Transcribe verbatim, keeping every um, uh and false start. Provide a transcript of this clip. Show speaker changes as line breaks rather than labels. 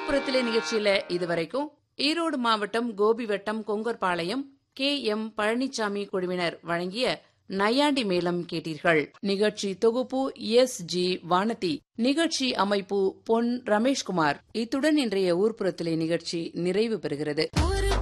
ஊர்ப்புறத்திலே நிகழ்ச்சியில இதுவரைக்கும் ஈரோடு மாவட்டம் கோபிவட்டம் கொங்கர்பாளையம் கே எம் பழனிசாமி குழுவினர் வழங்கிய நையாண்டி மேளம் கேட்டீர்கள். நிகழ்ச்சி தொகுப்பு எஸ் ஜி வானதி, நிகழ்ச்சி அமைப்பு பொன் ரமேஷ்குமார். இத்துடன் இன்றைய ஊர்ப்புறத்திலே நிகழ்ச்சி நிறைவு பெறுகிறது.